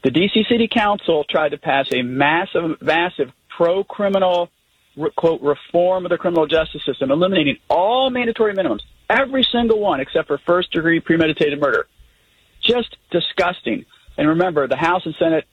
The D.C. City Council tried to pass a massive pro-criminal, quote, reform of the criminal justice system, eliminating all mandatory minimums, every single one except for first-degree premeditated murder. Just disgusting. And remember, the House and Senate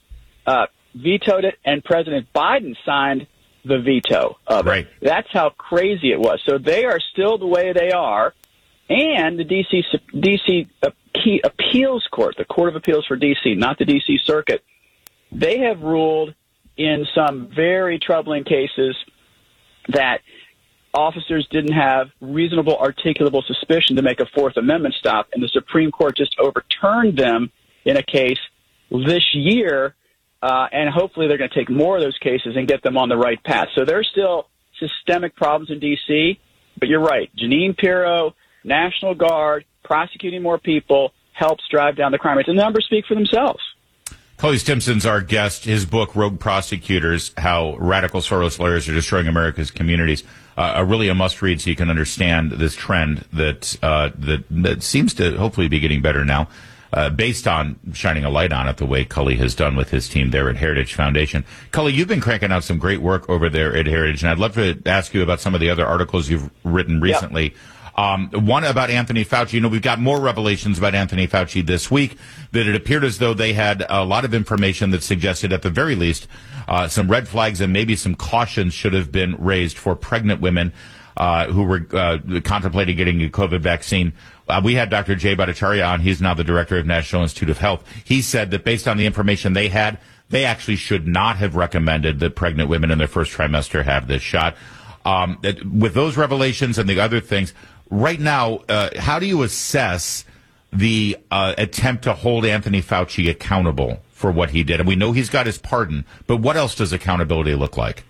vetoed it, and President Biden signed the veto of it. Right. That's how crazy it was. So they are still the way they are. And the D.C. Key Appeals Court, the Court of Appeals for D.C., not the D.C. Circuit, they have ruled in some very troubling cases that officers didn't have reasonable articulable suspicion to make a Fourth Amendment stop, and the Supreme Court just overturned them in a case this year, and hopefully they're going to take more of those cases and get them on the right path. So there's still systemic problems in D.C., but you're right. Jeanine Pirro, National Guard, prosecuting more people helps drive down the crime rates. And the numbers speak for themselves. Culley Stimson's our guest. His book, Rogue Prosecutors, How Radical Soros Lawyers Are Destroying America's Communities, really a must-read so you can understand this trend that seems to hopefully be getting better now, based on shining a light on it the way Culley has done with his team there at Heritage Foundation. Culley, you've been cranking out some great work over there at Heritage, and I'd love to ask you about some of the other articles you've written recently. Yep. One about Anthony Fauci. You know, we've got more revelations about Anthony Fauci this week, that it appeared as though they had a lot of information that suggested, at the very least, some red flags and maybe some cautions should have been raised for pregnant women who were contemplating getting a COVID vaccine. We had Dr. Jay Bhattacharya on. He's now the director of National Institute of Health. He said that based on the information they had, they actually should not have recommended that pregnant women in their first trimester have this shot. With those revelations and the other things, right now, how do you assess the attempt to hold Anthony Fauci accountable for what he did? And we know he's got his pardon, but what else does accountability look like?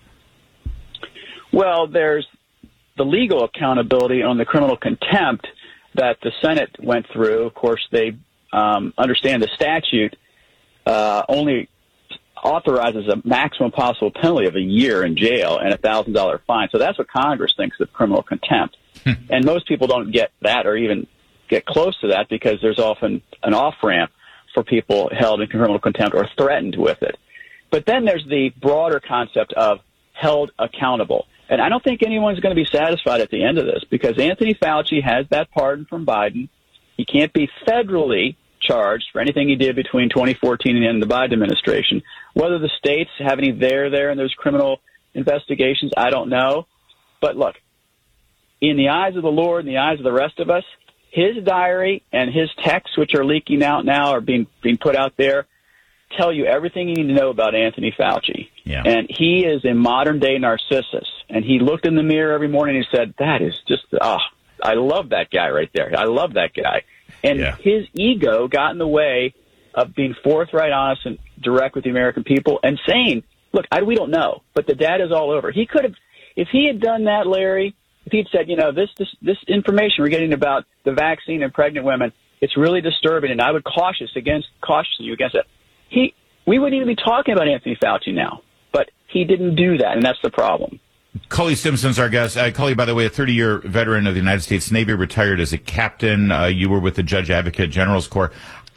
Well, there's the legal accountability on the criminal contempt that the Senate went through. Of course, they understand the statute only authorizes a maximum possible penalty of a year in jail and a $1,000 fine. So that's what Congress thinks of criminal contempt. And most people don't get that or even get close to that because there's often an off-ramp for people held in criminal contempt or threatened with it. But then there's the broader concept of held accountable. And I don't think anyone's going to be satisfied at the end of this because Anthony Fauci has that pardon from Biden. He can't be federally charged for anything he did between 2014 and the end of the Biden administration. Whether the states have any there in those criminal investigations, I don't know. But look, in the eyes of the Lord, in the eyes of the rest of us, his diary and his texts, which are leaking out now, are being put out there, tell you everything you need to know about Anthony Fauci. Yeah. And he is a modern-day Narcissus. And he looked in the mirror every morning and he said, that is just, I love that guy right there. I love that guy. And his ego got in the way of being forthright, honest, and direct with the American people and saying, look, we don't know, but the data's all over. He could have, if he had done that, Larry, if he'd said, this information we're getting about the vaccine and pregnant women, it's really disturbing, and I would caution you against it. We wouldn't even be talking about Anthony Fauci now, but he didn't do that, and that's the problem. Culley Stimson's our guest. Culley, by the way, a 30-year veteran of the United States Navy, retired as a captain. You were with the Judge Advocate General's Corps.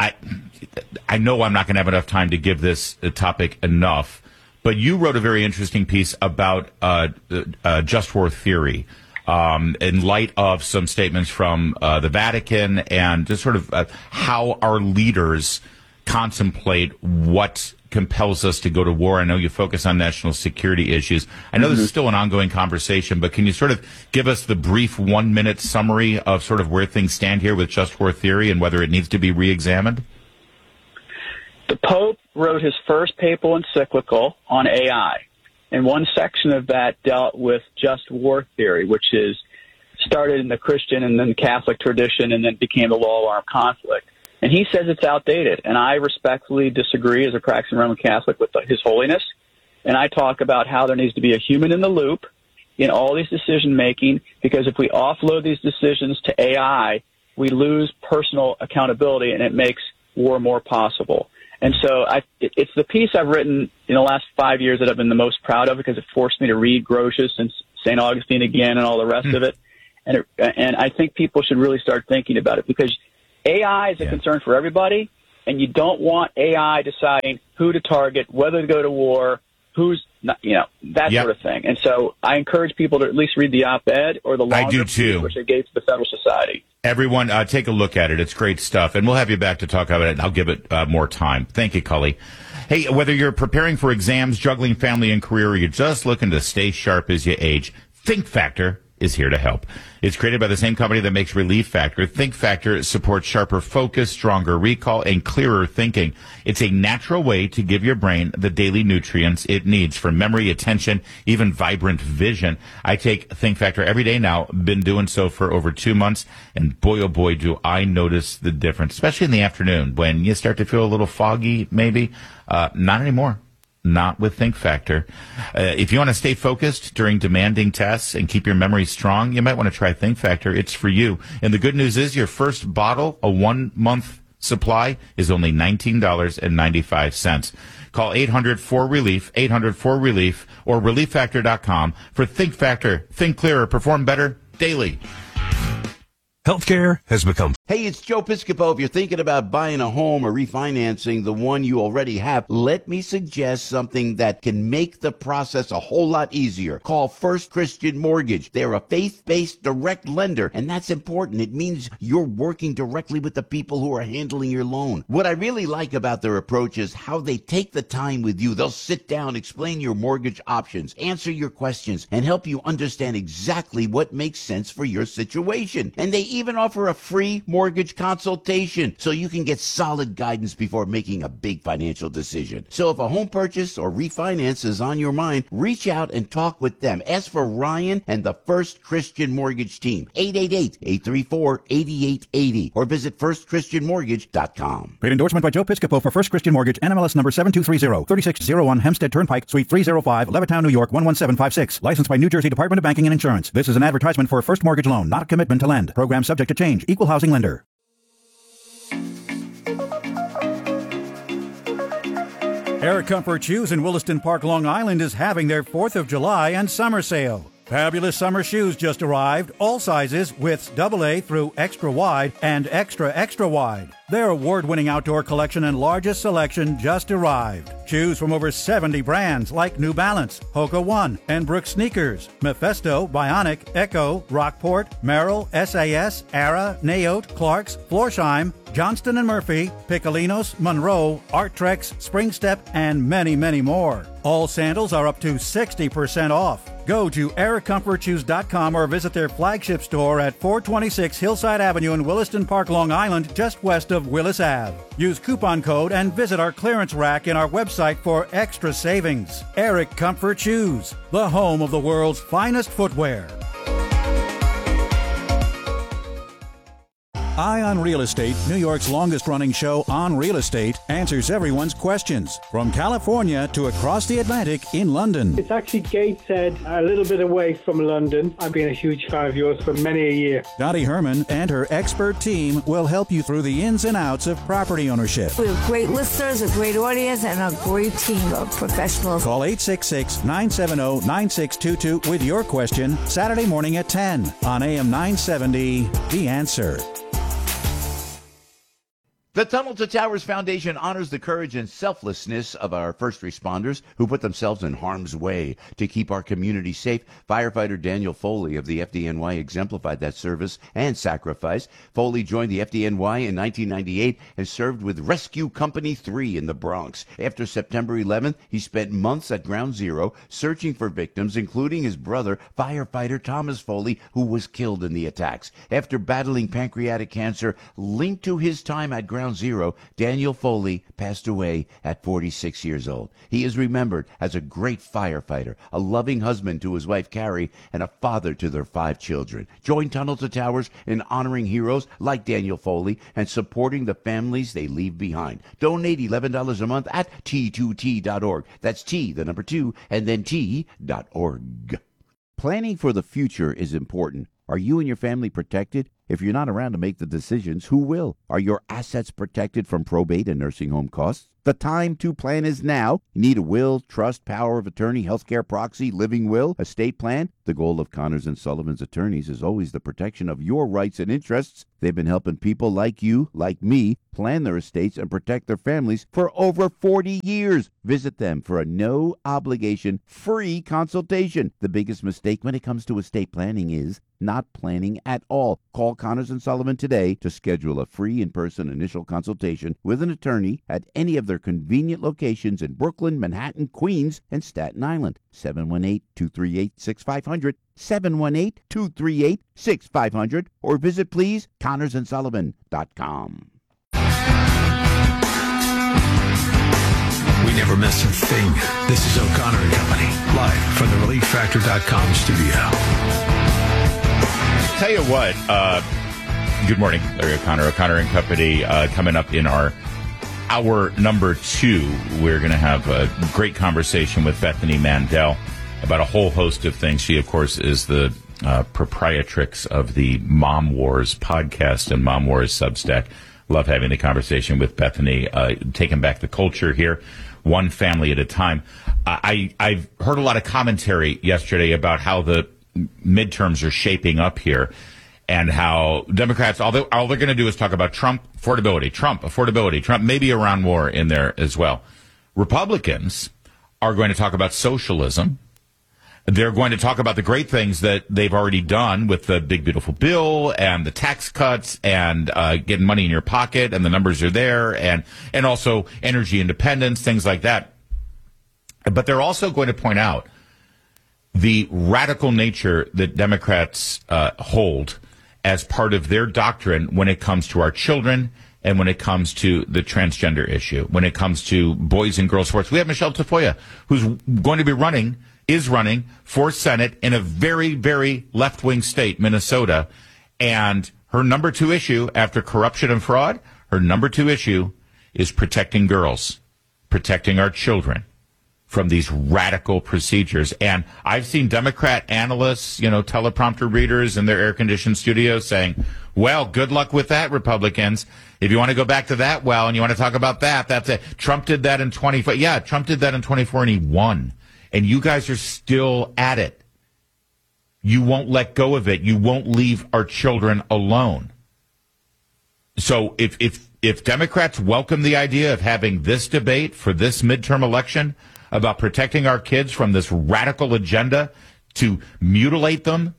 I know I'm not going to have enough time to give this topic enough, but you wrote a very interesting piece about just war theory in light of some statements from the Vatican and just sort of how our leaders contemplate what compels us to go to war. I know you focus on national security issues. I know this is still an ongoing conversation, but can you sort of give us the brief 1-minute summary of sort of where things stand here with just war theory and whether it needs to be reexamined? The Pope wrote his first papal encyclical on AI, and one section of that dealt with just war theory, which is started in the Christian and then the Catholic tradition and then became the law of armed conflict. And he says it's outdated, and I respectfully disagree as a practicing Roman Catholic with His Holiness. And I talk about how there needs to be a human in the loop in all these decision-making, because if we offload these decisions to AI, we lose personal accountability, and it makes war more possible. And so it's the piece I've written in the last 5 years that I've been the most proud of because it forced me to read Grotius and St. Augustine again and all the rest of it. And I think people should really start thinking about it because AI is a concern for everybody, and you don't want AI deciding who to target, whether to go to war, who's not, that Yep. sort of thing. And so I encourage people to at least read the op-ed or the longer I do too. piece, which they gave to the Federal Society. Everyone, take a look at it. It's great stuff. And we'll have you back to talk about it, and I'll give it more time. Thank you, Cully. Hey, whether you're preparing for exams, juggling family and career, or you're just looking to stay sharp as you age, Think Factor is here to help. It's created by the same company that makes Relief Factor. Think Factor supports sharper focus, stronger recall, and clearer thinking. It's a natural way to give your brain the daily nutrients it needs for memory, attention, even vibrant vision. I take Think Factor every day now. Been doing so for over 2 months, and boy, oh boy, do I notice the difference, especially in the afternoon when you start to feel a little foggy, maybe. Not anymore. Not with Think Factor. If you want to stay focused during demanding tests and keep your memory strong, you might want to try Think Factor. It's for you. And the good news is your first bottle, a 1-month supply, is only $19.95. Call 800-4RELIEF, 800-4RELIEF, or ReliefFactor.com for Think Factor. Think clearer, perform better daily. Healthcare has become... Hey, it's Joe Piscopo. If you're thinking about buying a home or refinancing the one you already have, let me suggest something that can make the process a whole lot easier. Call First Christian Mortgage. They're a faith-based direct lender, and that's important. It means you're working directly with the people who are handling your loan. What I really like about their approach is how they take the time with you. They'll sit down, explain your mortgage options, answer your questions, and help you understand exactly what makes sense for your situation. And they even offer a free mortgage consultation so you can get solid guidance before making a big financial decision. So if a home purchase or refinance is on your mind, reach out and talk with them. Ask for Ryan and the First Christian Mortgage team, 888-834-8880, or visit firstchristianmortgage.com. Paid endorsement by Joe Piscopo for First Christian Mortgage, NMLS number 7230, 3601 Hempstead Turnpike, Suite 305, Levittown, New York, 11756. Licensed by New Jersey Department of Banking and Insurance. This is an advertisement for a first mortgage loan, not a commitment to lend. Program subject to change. Equal housing lender. Eric Comfort Shoes in Williston Park, Long Island is having their 4th of July and summer sale. Fabulous summer shoes just arrived, all sizes, widths AA through extra wide and extra wide. Their award-winning outdoor collection and largest selection just arrived. Shoes from over 70 brands like New Balance, Hoka One, and Brooks Sneakers, Mephisto, Bionic, Echo, Rockport, Merrill, SAS, Ara, Naote, Clarks, Florsheim, Johnston & Murphy, Piccolinos, Monroe, Arttrex, Springstep, and many, many more. All sandals are up to 60% off. Go to ericcomfortshoes.com or visit their flagship store at 426 Hillside Avenue in Williston Park, Long Island, just west of Willis Ave. Use coupon code and visit our clearance rack in our website for extra savings. Eric Comfort Shoes, the home of the world's finest footwear. Eye on Real Estate, New York's longest-running show on real estate, answers everyone's questions. From California to across the Atlantic in London. It's actually Gateshead, a little bit away from London. I've been a huge fan of yours for many a year. Dottie Herman and her expert team will help you through the ins and outs of property ownership. We have great listeners, a great audience, and a great team of professionals. Call 866-970-9622 with your question Saturday morning at 10 on AM 970, The Answer. The Tunnel to Towers Foundation honors the courage and selflessness of our first responders who put themselves in harm's way to keep our community safe. Firefighter Daniel Foley of the FDNY exemplified that service and sacrifice. Foley joined the FDNY in 1998 and served with Rescue Company 3 in the Bronx. After September 11th, he spent months at Ground Zero searching for victims, including his brother, firefighter Thomas Foley, who was killed in the attacks. After battling pancreatic cancer linked to his time at Ground Zero, Daniel Foley passed away at 46 years old. He is remembered as a great firefighter, a loving husband to his wife Carrie, and a father to their 5 children. Join Tunnel to Towers in honoring heroes like Daniel Foley and supporting the families they leave behind. Donate $11 a month at T2T.org. That's T, the number 2, and then T.org. Planning for the future is important. Are you and your family protected? If you're not around to make the decisions, who will? Are your assets protected from probate and nursing home costs? The time to plan is now. You need a will, trust, power of attorney, healthcare proxy, living will, estate plan. The goal of Connors and Sullivan's attorneys is always the protection of your rights and interests. They've been helping people like you, like me, plan their estates and protect their families for over 40 years. Visit them for a no-obligation, free consultation. The biggest mistake when it comes to estate planning is not planning at all. Call Connors and Sullivan today to schedule a free in-person initial consultation with an attorney at any of their convenient locations in Brooklyn, Manhattan, Queens, and Staten Island. 718-238-6500, 718-238-6500, or visit, please, ConnorsandSullivan.com. We never miss a thing. This is O'Connor and Company, live from the ReliefFactor.com studio. Tell you what, good morning, Larry O'Connor and Company, coming up in our hour number 2. We're going to have a great conversation with Bethany Mandel about a whole host of things. She, of course, is the proprietrix of the Mom Wars podcast and Mom Wars Substack. Love having the conversation with Bethany, taking back the culture here, one family at a time. I've heard a lot of commentary yesterday about how the midterms are shaping up here and how Democrats, all they're going to do is talk about Trump affordability, Trump, maybe Iran war in there as well. Republicans are going to talk about socialism. They're going to talk about the great things that they've already done with the big, beautiful bill and the tax cuts and getting money in your pocket, and the numbers are there, and also energy independence, things like that. But they're also going to point out the radical nature that Democrats hold as part of their doctrine when it comes to our children and when it comes to the transgender issue, when it comes to boys and girls sports. We have Michelle Tafoya, who's going to be running for Senate in a very, very left-wing state, Minnesota. And her number 2 issue after corruption and fraud, her number 2 issue is protecting girls, protecting our children from these radical procedures. And I've seen Democrat analysts, teleprompter readers in their air-conditioned studios saying, well, good luck with that, Republicans. If you want to go back to that well and you want to talk about that, that's it. Trump did that in 24. Yeah, Trump did that in 24 and he won. And you guys are still at it. You won't let go of it. You won't leave our children alone. So if Democrats welcome the idea of having this debate for this midterm election about protecting our kids from this radical agenda to mutilate them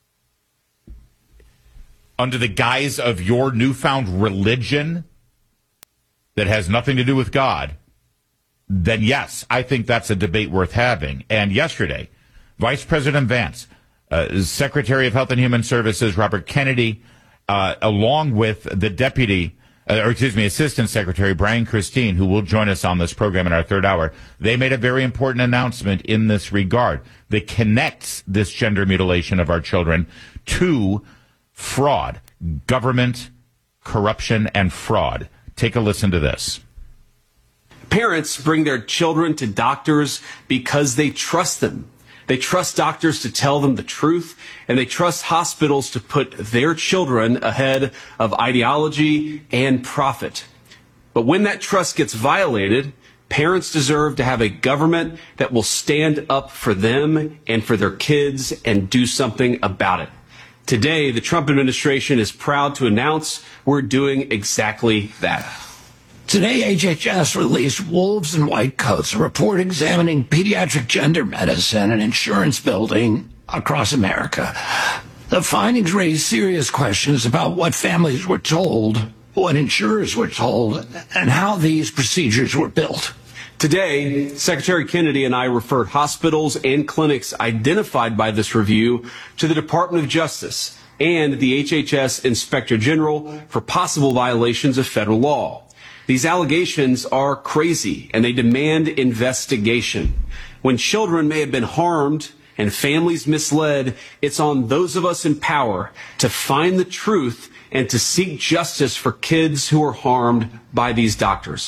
under the guise of your newfound religion that has nothing to do with God, then yes, I think that's a debate worth having. And yesterday, Vice President Vance, Secretary of Health and Human Services Robert Kennedy, along with the Assistant Secretary Brian Christine, who will join us on this program in our third hour, they made a very important announcement in this regard that connects this gender mutilation of our children to fraud, government corruption and fraud. Take a listen to this. Parents bring their children to doctors because they trust them. They trust doctors to tell them the truth, and they trust hospitals to put their children ahead of ideology and profit. But when that trust gets violated, parents deserve to have a government that will stand up for them and for their kids and do something about it. Today, the Trump administration is proud to announce we're doing exactly that. Today, HHS released Wolves in White Coats, a report examining pediatric gender medicine and insurance building across America. The findings raise serious questions about what families were told, what insurers were told, and how these procedures were built. Today, Secretary Kennedy and I referred hospitals and clinics identified by this review to the Department of Justice and the HHS Inspector General for possible violations of federal law. These allegations are crazy, and they demand investigation. When children may have been harmed and families misled, it's on those of us in power to find the truth and to seek justice for kids who are harmed by these doctors.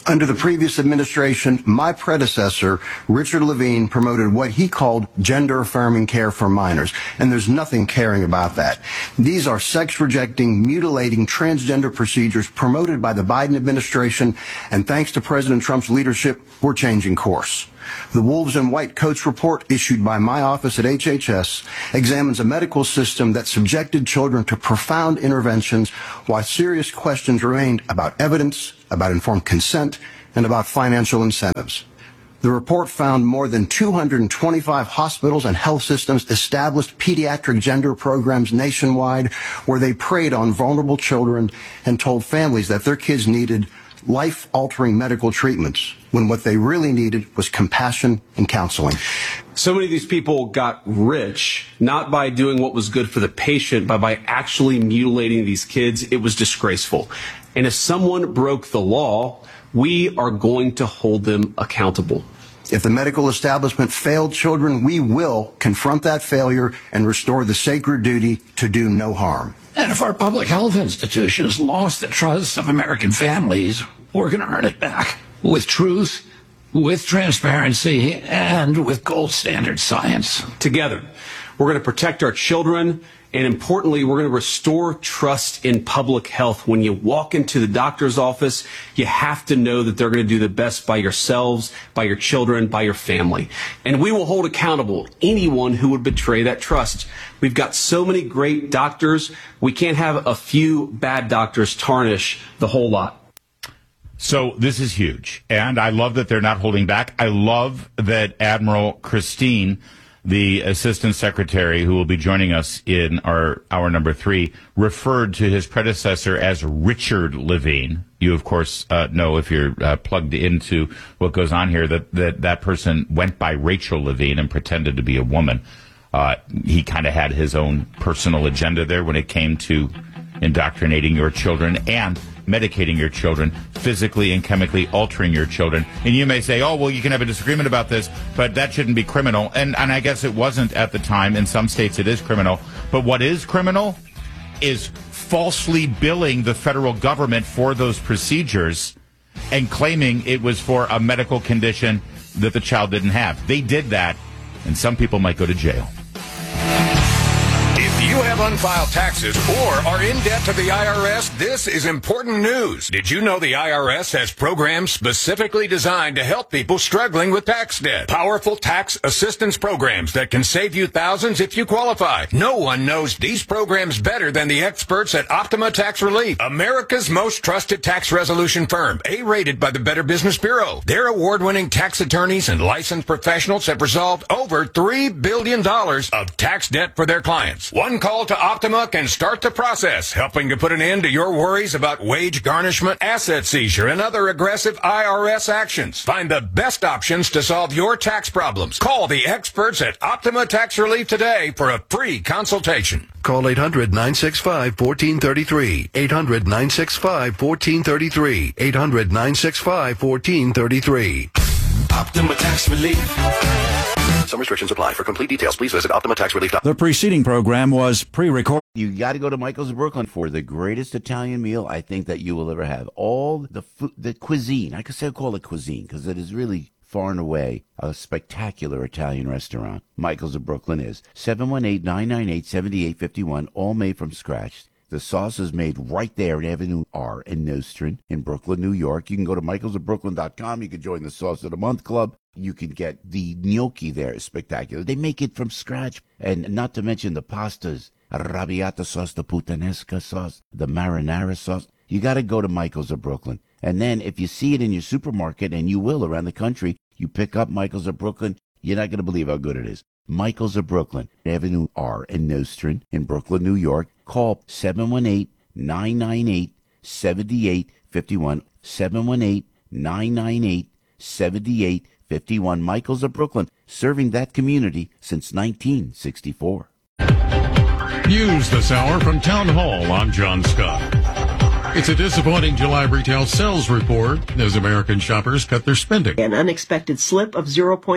Under the previous administration, my predecessor, Richard Levine, promoted what he called gender-affirming care for minors, and there's nothing caring about that. These are sex-rejecting, mutilating, transgender procedures promoted by the Biden administration, and thanks to President Trump's leadership, we're changing course. The Wolves in White Coats report issued by my office at HHS examines a medical system that subjected children to profound interventions while serious questions remained about evidence, about informed consent, and about financial incentives. The report found more than 225 hospitals and health systems established pediatric gender programs nationwide where they preyed on vulnerable children and told families that their kids needed life-altering medical treatments when what they really needed was compassion and counseling. So many of these people got rich, not by doing what was good for the patient, but by actually mutilating these kids. It was disgraceful. And if someone broke the law, we are going to hold them accountable. If the medical establishment failed children, we will confront that failure and restore the sacred duty to do no harm. And if our public health institutions lost the trust of American families, we're going to earn it back with truth, with transparency, and with gold standard science. Together, we're going to protect our children, and importantly, we're going to restore trust in public health. When you walk into the doctor's office, you have to know that they're going to do the best by yourselves, by your children, by your family. And we will hold accountable anyone who would betray that trust. We've got so many great doctors. We can't have a few bad doctors tarnish the whole lot. So this is huge, and I love that they're not holding back. I love that Admiral Christine, the Assistant Secretary who will be joining us in our hour number 3, referred to his predecessor as Richard Levine. You, of course, know if you're plugged into what goes on here that person went by Rachel Levine and pretended to be a woman. He kind of had his own personal agenda there when it came to indoctrinating your children and medicating your children, physically and chemically altering your children. And you may say, oh, well, you can have a disagreement about this, but that shouldn't be criminal. And I guess it wasn't at the time. In some states it is criminal. But what is criminal is falsely billing the federal government for those procedures and claiming it was for a medical condition that the child didn't have. They did that, and some people might go to jail. If you have unfiled taxes or are in debt to the IRS, this is important news. Did you know the IRS has programs specifically designed to help people struggling with tax debt? Powerful tax assistance programs that can save you thousands if you qualify. No one knows these programs better than the experts at Optima Tax Relief, America's most trusted tax resolution firm, A-rated by the Better Business Bureau. Their award-winning tax attorneys and licensed professionals have resolved over $3 billion of tax debt for their clients. One call to Optima can start the process, helping to put an end to your worries about wage garnishment, asset seizure, and other aggressive IRS actions. Find the best options to solve your tax problems. Call the experts at Optima Tax Relief today for a free consultation. Call 800-965-1433. 800-965-1433. 800-965-1433. Optima Tax Relief. Some restrictions apply. For complete details, please visit OptimaTaxRelief.com. The preceding program was pre-recorded. You got to go to Michael's of Brooklyn for the greatest Italian meal I think that you will ever have. All the food, the cuisine. I could say call it cuisine because it is really far and away a spectacular Italian restaurant. Michael's of Brooklyn is 718-998-7851, all made from scratch. The sauce is made right there in Avenue R in Nostrand in Brooklyn, New York. You can go to michaelsofbrooklyn.com. You can join the Sauce of the Month Club. You can get the gnocchi there. It's spectacular. They make it from scratch. And not to mention the pastas, arrabbiata sauce, the puttanesca sauce, the marinara sauce. You got to go to Michael's of Brooklyn. And then if you see it in your supermarket, and you will around the country, you pick up Michael's of Brooklyn, you're not going to believe how good it is. Michael's of Brooklyn, Avenue R in Nostrand in Brooklyn, New York. Call 718-998-7851. 718-998-7851. Michael's of Brooklyn, serving that community since 1964. News this hour from Town Hall. I'm John Scott. It's a disappointing July retail sales report as American shoppers cut their spending. An unexpected slip of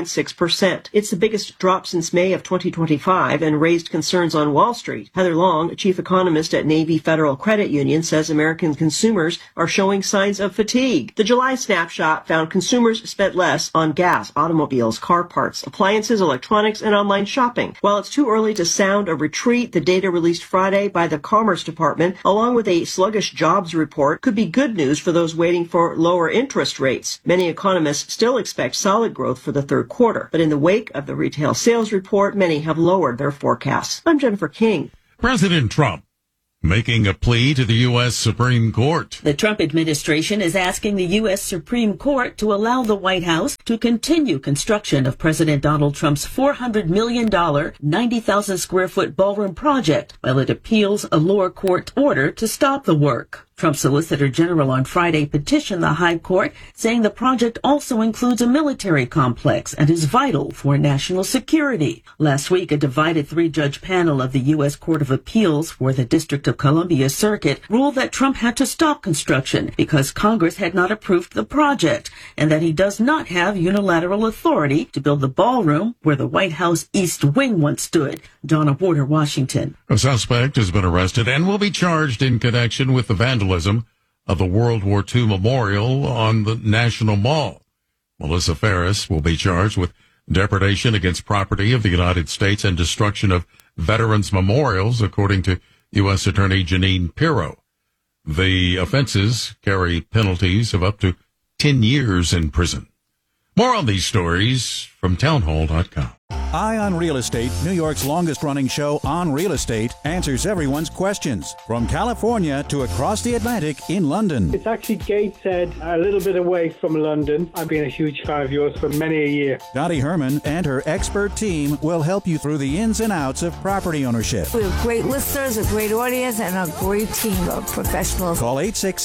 0.6%. It's the biggest drop since May of 2025 and raised concerns on Wall Street. Heather Long, chief economist at Navy Federal Credit Union, says American consumers are showing signs of fatigue. The July snapshot found consumers spent less on gas, automobiles, car parts, appliances, electronics, and online shopping. While it's too early to sound a retreat, the data released Friday by the Commerce Department, along with a sluggish jobs report, could be good news for those waiting for lower interest rates. Many economists still expect solid growth for the third quarter, but in the wake of the retail sales report, many have lowered their forecasts. I'm Jennifer King. President Trump making a plea to the U.S. Supreme Court. The Trump administration is asking the U.S. Supreme Court to allow the White House to continue construction of President Donald Trump's $400 million, 90,000-square-foot ballroom project while it appeals a lower court order to stop the work. Trump's Solicitor General on Friday petitioned the High Court, saying the project also includes a military complex and is vital for national security. Last week, a divided three-judge panel of the U.S. Court of Appeals for the District of Columbia Circuit ruled that Trump had to stop construction because Congress had not approved the project and that he does not have unilateral authority to build the ballroom where the White House East Wing once stood. Donna Porter, Washington. A suspect has been arrested and will be charged in connection with the vandalism of the World War II memorial on the National Mall. Melissa Ferris will be charged with depredation against property of the United States and destruction of veterans' memorials, according to U.S. Attorney Jeanine Pirro. The offenses carry penalties of up to 10 years in prison. More on these stories from townhall.com. Eye on Real Estate, New York's longest-running show on real estate, answers everyone's questions. From California to across the Atlantic in London. It's actually Gateshead, a little bit away from London. I've been a huge fan of yours for many a year. Dottie Herman and her expert team will help you through the ins and outs of property ownership. We have great listeners, a great audience, and a great team of professionals. Call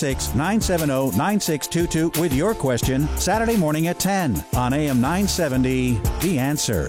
866-970-9622 with your question Saturday morning at 10 on AM 970, The Answer.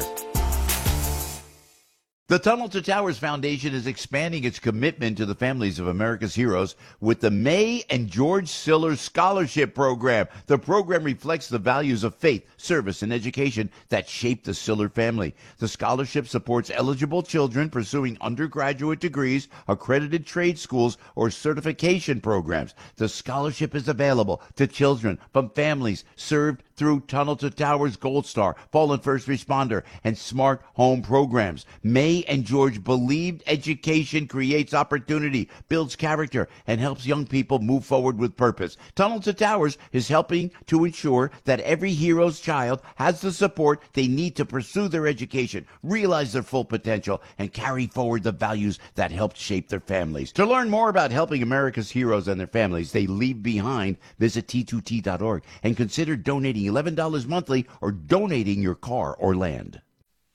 The Tunnel to Towers Foundation is expanding its commitment to the families of America's heroes with the May and George Siller Scholarship Program. The program reflects the values of faith, service, and education that shaped the Siller family. The scholarship supports eligible children pursuing undergraduate degrees, accredited trade schools, or certification programs. The scholarship is available to children from families served through Tunnel to Towers Gold Star, Fallen First Responder, and Smart Home programs. May and George believed education creates opportunity, builds character, and helps young people move forward with purpose. Tunnel to Towers is helping to ensure that every hero's child has the support they need to pursue their education, realize their full potential, and carry forward the values that helped shape their families. To learn more about helping America's heroes and their families they leave behind, visit T2T.org and consider donating $11 monthly or donating your car or land.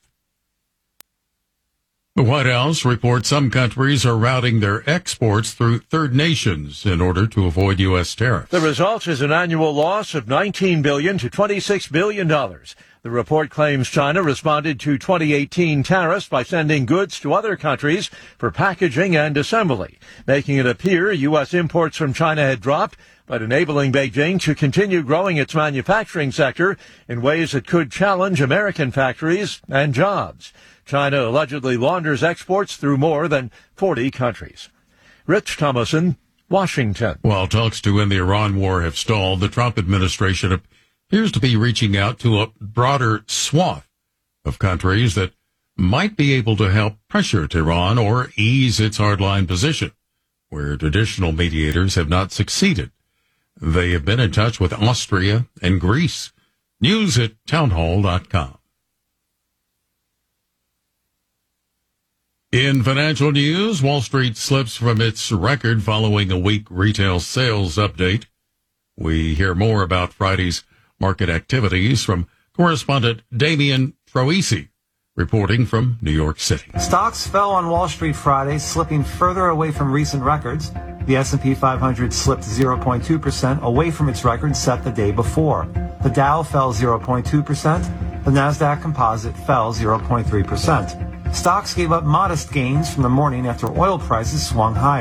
The White House reports some countries are routing their exports through third nations in order to avoid U.S. tariffs. The result is an annual loss of $19 billion to $26 billion. The report claims China responded to 2018 tariffs by sending goods to other countries for packaging and assembly, making it appear U.S. imports from China had dropped, but enabling Beijing to continue growing its manufacturing sector in ways that could challenge American factories and jobs. China allegedly launders exports through more than 40 countries. Rich Thomason, Washington. While talks to end the Iran war have stalled, the Trump administration appears to be reaching out to a broader swath of countries that might be able to help pressure Tehran or ease its hardline position, where traditional mediators have not succeeded. They have been in touch with Austria and Greece. News at townhall.com. In financial news, Wall Street slips from its record following a weak retail sales update. We hear more about Friday's market activities from correspondent Damian Troisi, reporting from New York City. Stocks fell on Wall Street Friday, slipping further away from recent records. The S&P 500 slipped 0.2% away from its record set the day before. The Dow fell 0.2%. The Nasdaq Composite fell 0.3%. Stocks gave up modest gains from the morning after oil prices swung higher.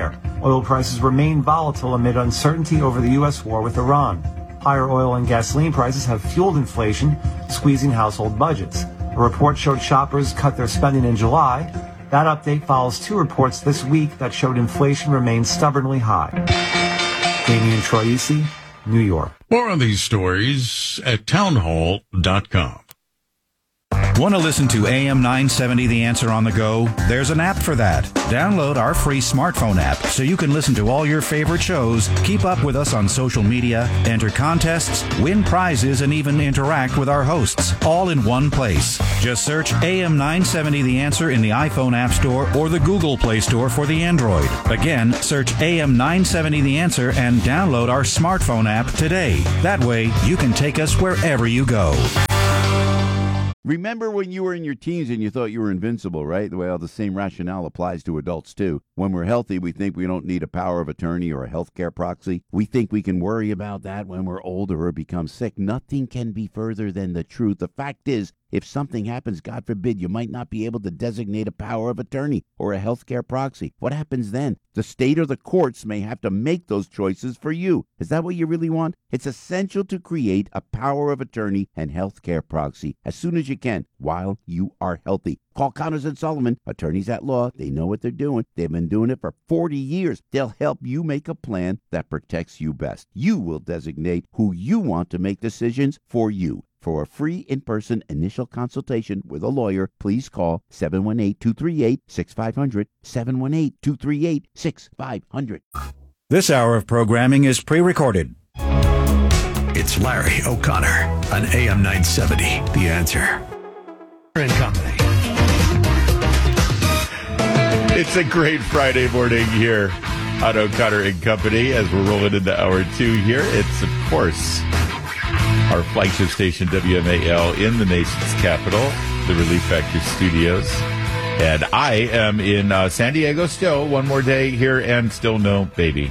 Oil prices remain volatile amid uncertainty over the U.S. war with Iran. Higher oil and gasoline prices have fueled inflation, squeezing household budgets. A report showed shoppers cut their spending in July. That update follows 2 reports this week that showed inflation remains stubbornly high. Damian Troisi, New York. More on these stories at townhall.com. Want to listen to AM 970 The Answer on the go? There's an app for that. Download our free smartphone app so you can listen to all your favorite shows, keep up with us on social media, enter contests, win prizes, and even interact with our hosts, all in one place. Just search AM 970 The Answer in the iPhone App Store or the Google Play Store for the Android. Again, search AM 970 The Answer and download our smartphone app today. That way, you can take us wherever you go. Remember when you were in your teens and you thought you were invincible, right? Well, the same rationale applies to adults, too. When we're healthy, we think we don't need a power of attorney or a healthcare proxy. We think we can worry about that when we're older or become sick. Nothing can be further than the truth. The fact is, if something happens, God forbid, you might not be able to designate a power of attorney or a healthcare proxy. What happens then? The state or the courts may have to make those choices for you. Is that what you really want? It's essential to create a power of attorney and healthcare proxy as soon as you can while you are healthy. Call Connors and Sullivan, attorneys at law. They know what they're doing. They've been doing it for 40 years. They'll help you make a plan that protects you best. You will designate who you want to make decisions for you. For a free in-person initial consultation with a lawyer, please call 718-238-6500, 718-238-6500. This hour of programming is pre-recorded. It's Larry O'Connor on AM 970, The Answer. And Company. It's a great Friday morning here on O'Connor and Company as we're rolling into hour 2 here. It's, of course, our flagship station, WMAL, in the nation's capital, the Relief Factor Studios. And I am in San Diego still, one more day here, and still no baby.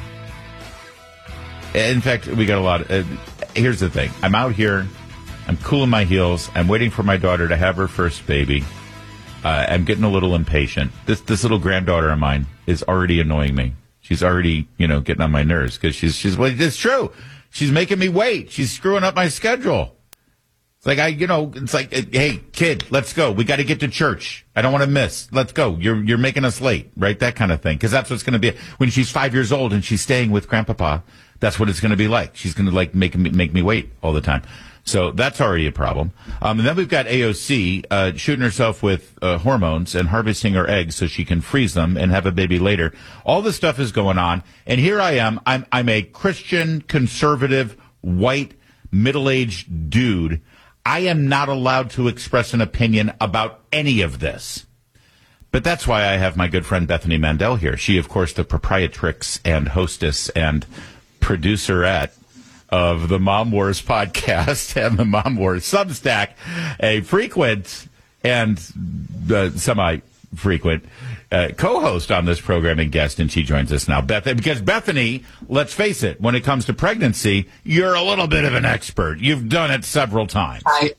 In fact, we got a lot of... here's the thing. I'm out here. I'm cooling my heels. I'm waiting for my daughter to have her first baby. I'm getting a little impatient. This little granddaughter of mine is already annoying me. She's already, getting on my nerves because she's well, it's true. She's making me wait. She's screwing up my schedule. It's like it's like, hey, kid, let's go. We got to get to church. I don't want to miss. Let's go. You're making us late, right? That kind of thing. Because that's what it's going to be when she's 5 years old and she's staying with Grandpapa. That's what it's going to be like. She's going to make me wait all the time. So that's already a problem. And then we've got AOC shooting herself with hormones and harvesting her eggs so she can freeze them and have a baby later. All this stuff is going on. And here I am. I'm a Christian, conservative, white, middle-aged dude. I am not allowed to express an opinion about any of this. But that's why I have my good friend Bethany Mandel here. She, of course, the proprietrix and hostess and producerette of the Mom Wars podcast and the Mom Wars Substack, a frequent and semi-frequent co-host on this program and guest, and she joins us now. Because Bethany, let's face it, when it comes to pregnancy, you're a little bit of an expert. You've done it several times.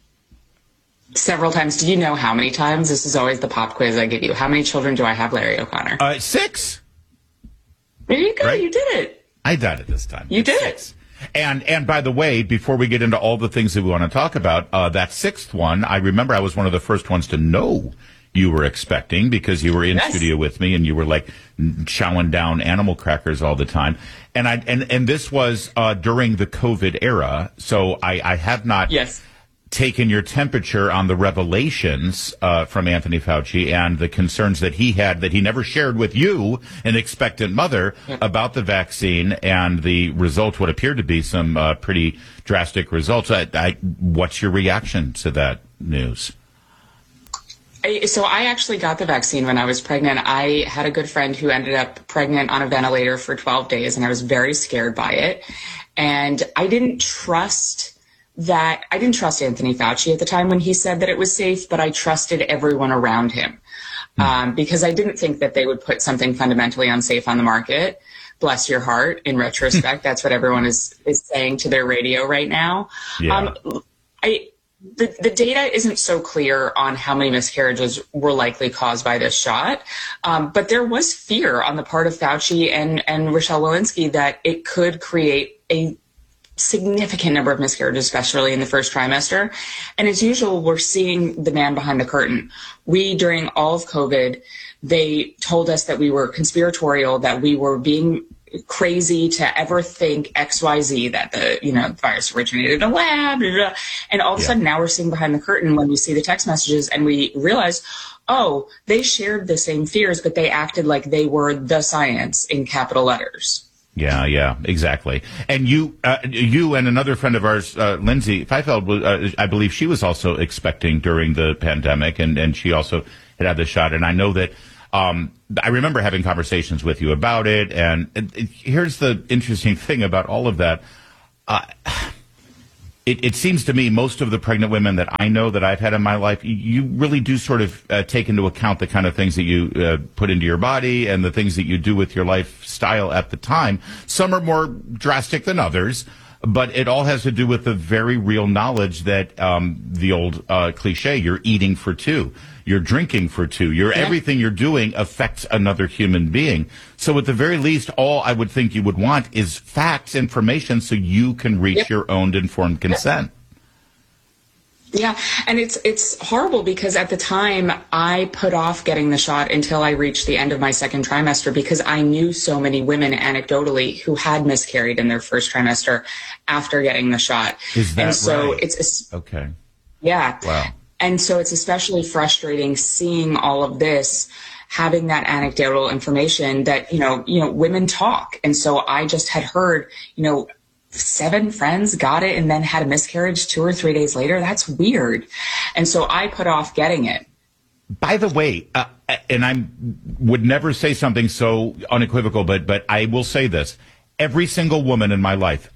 Several times. Do you know how many times? This is always the pop quiz I give you. How many children do I have, Larry O'Connor? 6. There you go. Right? You did it. I did it this time. You did 6. And by the way, before we get into all the things that we want to talk about, that 6th one, I remember I was one of the first ones to know you were expecting because you were in studio with me and you were like chowing down animal crackers all the time. And this was during the COVID era, so I have not taken your temperature on the revelations from Anthony Fauci and the concerns that he had that he never shared with you, an expectant mother, about the vaccine and the result, what appeared to be some pretty drastic results. What's your reaction to that news? So I actually got the vaccine when I was pregnant. I had a good friend who ended up pregnant on a ventilator for 12 days, and I was very scared by it. And I didn't trust Anthony Fauci at the time when he said that it was safe, but I trusted everyone around him because I didn't think that they would put something fundamentally unsafe on the market. Bless your heart. In retrospect, that's what everyone is saying to their radio right now. Yeah. the data isn't so clear on how many miscarriages were likely caused by this shot, but there was fear on the part of Fauci and Rochelle Walensky that it could create a significant number of miscarriages, especially in the first trimester. And as usual, we're seeing the man behind the curtain. During all of COVID, they told us that we were conspiratorial, that we were being crazy to ever think XYZ, that the virus originated in a lab, blah, blah, blah. And all of a sudden now we're seeing behind the curtain when we see the text messages and we realize, oh, they shared the same fears, but they acted like they were the science in capital letters. Yeah, exactly. And you and another friend of ours, Lindsay Feifeld, I believe she was also expecting during the pandemic, and she also had the shot. And I know that I remember having conversations with you about it. And here's the interesting thing about all of that. It seems to me most of the pregnant women that I know that I've had in my life, you really do sort of take into account the kind of things that you put into your body and the things that you do with your lifestyle at the time. Some are more drastic than others, but it all has to do with the very real knowledge that the old cliche, you're eating for two. You're drinking for two. Everything you're doing affects another human being. So at the very least, all I would think you would want is facts, information, so you can reach your own informed consent. Yeah, and it's horrible because at the time I put off getting the shot until I reached the end of my second trimester because I knew so many women anecdotally who had miscarried in their first trimester after getting the shot. Is that so right? It's okay. Yeah. Wow. And so it's especially frustrating seeing all of this, having that anecdotal information that, women talk. And so I just had heard, 7 friends got it and then had a miscarriage 2 or 3 days later. That's weird. And so I put off getting it. By the way, and I would never say something so unequivocal, but I will say this. Every single woman in my life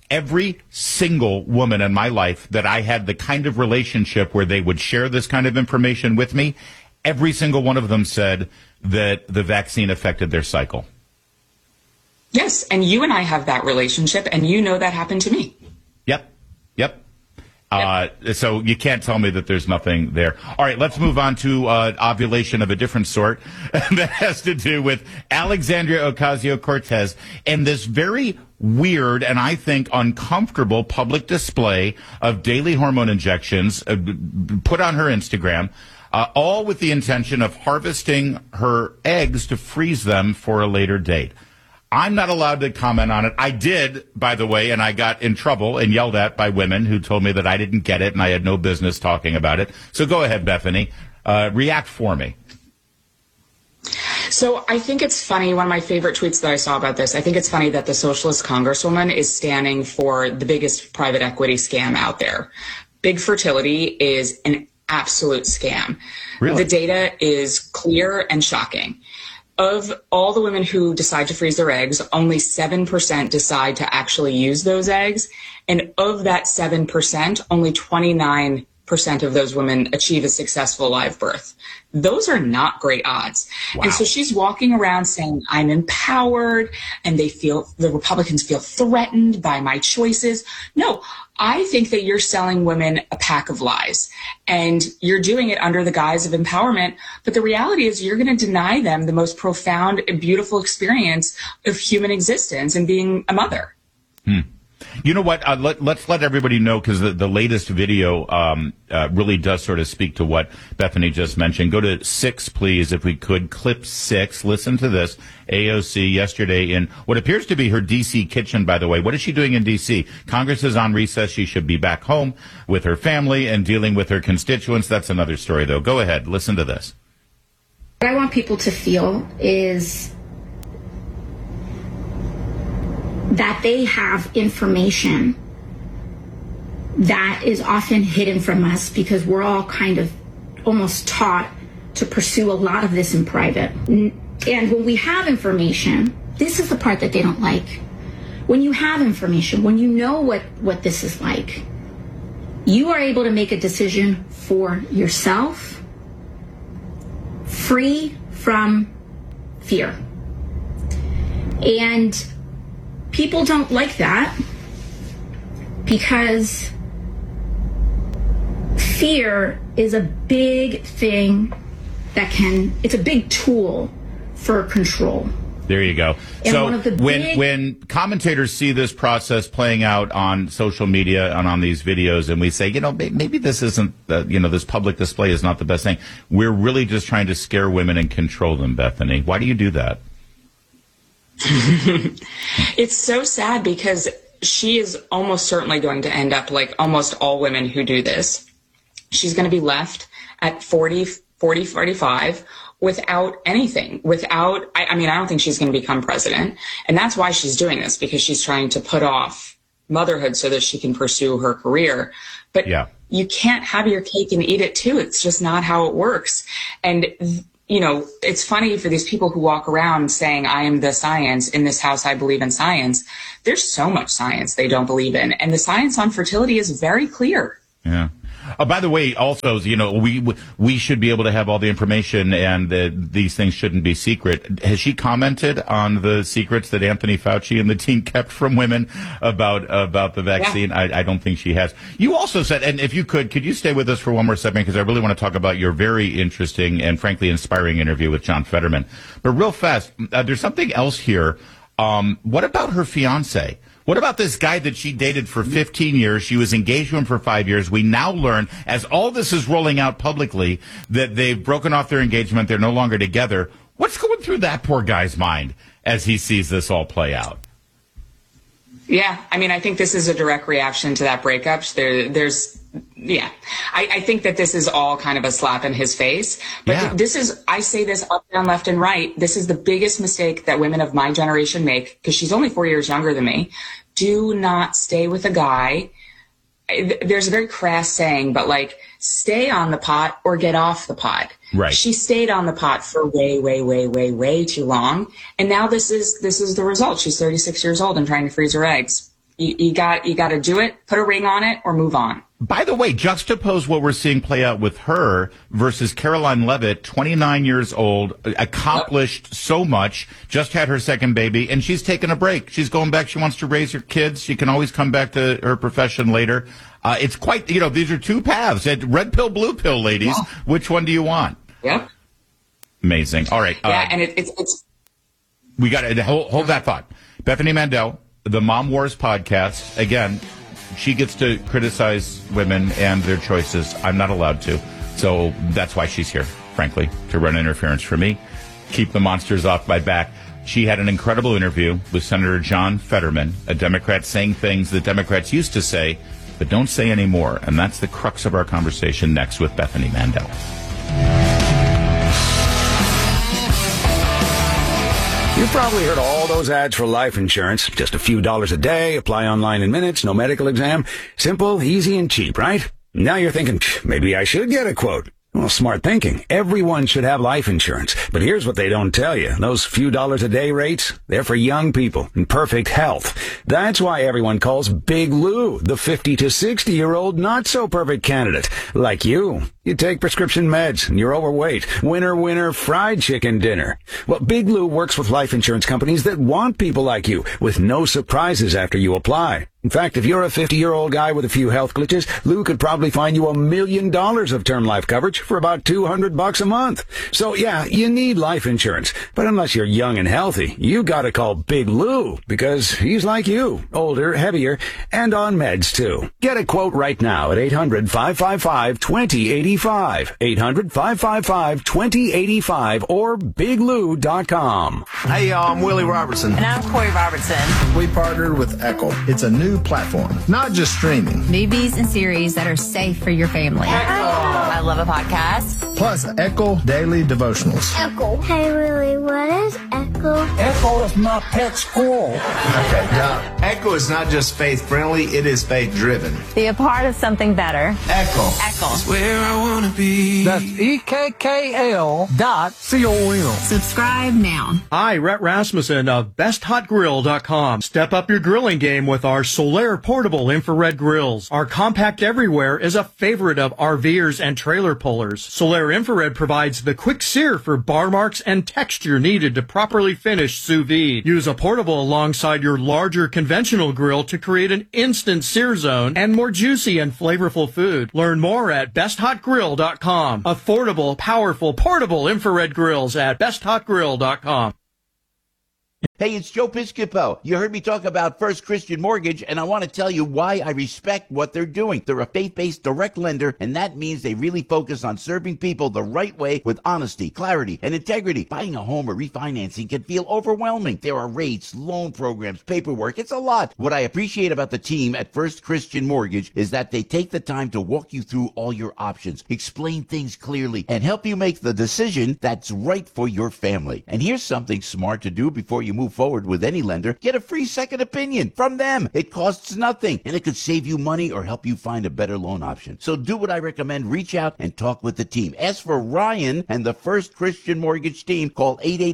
that I had the kind of relationship where they would share this kind of information with me, every single one of them said that the vaccine affected their cycle. Yes, and you and I have that relationship, and that happened to me. Yep. So you can't tell me that there's nothing there. All right, let's move on to ovulation of a different sort that has to do with Alexandria Ocasio-Cortez and this very weird and I think uncomfortable public display of daily hormone injections put on her Instagram, all with the intention of harvesting her eggs to freeze them for a later date. I'm not allowed to comment on it. I did, by the way, and I got in trouble and yelled at by women who told me that I didn't get it and I had no business talking about it. So go ahead, Bethany. React for me. So I think it's funny, one of my favorite tweets that I saw about this, I think it's funny that the socialist congresswoman is standing for the biggest private equity scam out there. Big fertility is an absolute scam. Really? The data is clear and shocking. Of all the women who decide to freeze their eggs, only 7% decide to actually use those eggs. And of that 7%, only 29% of those women achieve a successful live birth. Those are not great odds. Wow. And so she's walking around saying, I'm empowered, and the Republicans feel threatened by my choices. No, I think that you're selling women a pack of lies, and you're doing it under the guise of empowerment. But the reality is you're going to deny them the most profound and beautiful experience of human existence and being a mother. You know what? Let's let everybody know, because the latest video really does sort of speak to what Bethany just mentioned. Go to 6, please, if we could. Clip 6. Listen to this. AOC yesterday in what appears to be her D.C. kitchen, by the way. What is she doing in D.C.? Congress is on recess. She should be back home with her family and dealing with her constituents. That's another story, though. Go ahead. Listen to this. What I want people to feel is that they have information that is often hidden from us because we're all kind of almost taught to pursue a lot of this in private. And when we have information, this is the part that they don't like. When you have information, when you know what this is like, you are able to make a decision for yourself, free from fear. And people don't like that because fear is a big thing it's a big tool for control. There you go. And so one of the when commentators see this process playing out on social media and on these videos, and we say, maybe this isn't, this public display is not the best thing. We're really just trying to scare women and control them, Bethany. Why do you do that? It's so sad because she is almost certainly going to end up like almost all women who do this. She's going to be left at 45 without anything, I don't think she's going to become president. And that's why she's doing this, because she's trying to put off motherhood so that she can pursue her career. But you can't have your cake and eat it too. It's just not how it works. And, it's funny for these people who walk around saying, I am the science. In this house, I believe in science. There's so much science they don't believe in. And the science on fertility is very clear. Yeah. By the way, also, we should be able to have all the information, and these things shouldn't be secret. Has she commented on the secrets that Anthony Fauci and the team kept from women about the vaccine? Yeah. I don't think she has. You also said, and if you could you stay with us for one more second, because I really want to talk about your very interesting and frankly inspiring interview with John Fetterman. But real fast, there's something else here. What about her fiance? What about this guy that she dated for 15 years? She was engaged to him for 5 years. We now learn, as all this is rolling out publicly, that they've broken off their engagement. They're no longer together. What's going through that poor guy's mind as he sees this all play out? Yeah, I think this is a direct reaction to that breakup. I think that this is all kind of a slap in his face. But I say this up, down, left, and right. This is the biggest mistake that women of my generation make, because she's only 4 years younger than me. Do not stay with a guy. There's a very crass saying, but stay on the pot or get off the pot. Right. She stayed on the pot for way, way, way, way, way too long. And now this is the result. She's 36 years old and trying to freeze her eggs. You got to do it, put a ring on it, or move on. By the way, juxtapose what we're seeing play out with her versus Caroline Leavitt, 29 years old, accomplished so much, just had her second baby, and she's taking a break. She's going back. She wants to raise her kids. She can always come back to her profession later. It's quite, these are two paths. Red pill, blue pill, ladies. Yeah. Which one do you want? Yep. Amazing. All right. And it's. We got to hold that thought. Bethany Mandel, the Mom Wars podcast. Again, she gets to criticize women and their choices. I'm not allowed to. So that's why she's here, frankly, to run interference for me, keep the monsters off my back. She had an incredible interview with Senator John Fetterman, a Democrat saying things that Democrats used to say, but don't say anymore. And that's the crux of our conversation next with Bethany Mandel. You've probably heard all those ads for life insurance. Just a few dollars a day, apply online in minutes, no medical exam. Simple, easy, and cheap, right? Now you're thinking, maybe I should get a quote. Well, smart thinking. Everyone should have life insurance. But here's what they don't tell you. Those few dollars a day rates, they're for young people in perfect health. That's why everyone calls Big Lou the 50 to 60-year-old not-so-perfect candidate. Like you. You take prescription meds and you're overweight. Winner, winner, fried chicken dinner. Well, Big Lou works with life insurance companies that want people like you with no surprises after you apply. In fact, if you're a 50-year-old guy with a few health glitches, Lou could probably find you $1 million of term life coverage for about $200 a month. So yeah, you need life insurance. But unless you're young and healthy, you gotta call Big Lou because he's like you, older, heavier, and on meds too. Get a quote right now at 800-555-2085. 800-555-2085 or biglou.com. Hey y'all, I'm Willie Robertson. And I'm Corey Robertson. We partnered with Echo. It's a new platform, not just streaming. Movies and series that are safe for your family. Echo. I love a podcast. Plus Echo Daily Devotionals. Echo. Hey Willie, what is Echo? Echo is my pet squirrel. Okay, now, Echo is not just faith-friendly, it is faith-driven. Be a part of something better. Echo. Echo. It's where I want to be. That's EKKL.com. Subscribe now. Hi, Rhett Rasmussen of BestHotGrill.com. Step up your grilling game with our Solaire portable infrared grills. Our compact everywhere is a favorite of RVers and trailer pullers. Solaire Power Infrared provides the quick sear for bar marks and texture needed to properly finish sous vide. Use a portable alongside your larger conventional grill to create an instant sear zone and more juicy and flavorful food. Learn more at besthotgrill.com. Affordable, powerful, portable infrared grills at besthotgrill.com. Hey, it's Joe Piscopo. You heard me talk about First Christian Mortgage, and I want to tell you why I respect what they're doing. They're a faith-based direct lender, and that means they really focus on serving people the right way with honesty, clarity, and integrity. Buying a home or refinancing can feel overwhelming. There are rates, loan programs, paperwork. It's a lot. What I appreciate about the team at First Christian Mortgage is that they take the time to walk you through all your options, explain things clearly, and help you make the decision that's right for your family. And here's something smart to do before you move forward with any lender. Get a free second opinion from them. It costs nothing, and it could save you money or help you find a better loan option. So do what I recommend. Reach out and talk with the team. Ask for Ryan and the First Christian Mortgage team. Call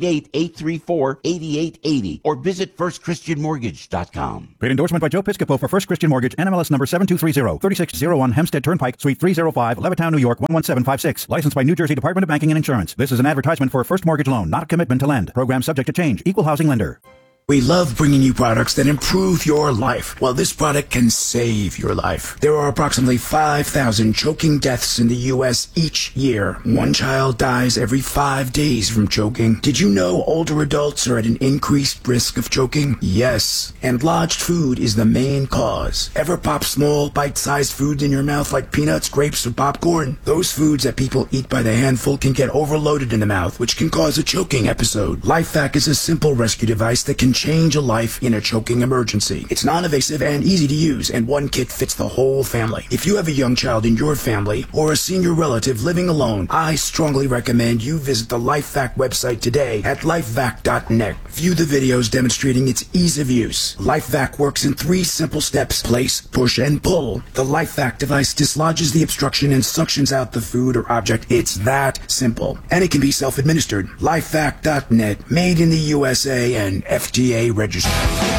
888-834-8880 or visit firstchristianmortgage.com. Paid endorsement by Joe Piscopo for First Christian Mortgage, NMLS number 7230, 3601 Hempstead Turnpike, Suite 305, Levittown, New York, 11756. Licensed by New Jersey Department of Banking and Insurance. This is an advertisement for a first mortgage loan, not a commitment to lend. Program subject to change. Equal housing lender. We love bringing you products that improve your life. Well, this product can save your life. There are approximately 5,000 choking deaths in the U.S. each year. One child dies every 5 days from choking. Did you know older adults are at an increased risk of choking? Yes. And lodged food is the main cause. Ever pop small, bite-sized foods in your mouth like peanuts, grapes, or popcorn? Those foods that people eat by the handful can get overloaded in the mouth, which can cause a choking episode. LifeVac is a simple rescue device that can change a life in a choking emergency. It's non-invasive and easy to use, and one kit fits the whole family. If you have a young child in your family or a senior relative living alone, I strongly recommend you visit the LifeVac website today at lifevac.net. View the videos demonstrating its ease of use. LifeVac works in 3 simple steps: place, push, and pull. The LifeVac device dislodges the obstruction and suctions out the food or object. It's that simple. And it can be self-administered. LifeVac.net, made in the USA and FDA registered.